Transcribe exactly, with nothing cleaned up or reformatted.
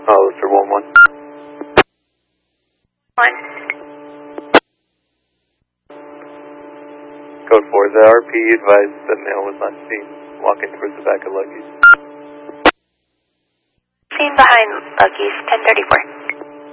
Hollister one one. One. Code four, the R P advised that male was not seen walking towards the back of luggage. Seen behind luggies, ten thirty-four.